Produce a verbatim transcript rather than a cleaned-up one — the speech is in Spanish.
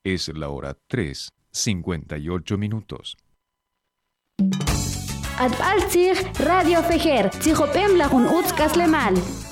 Es la hora tres, cincuenta y ocho minutos. Atbaltzig Radio Fejer, Tzijopem Lajun Utzkas Lemal.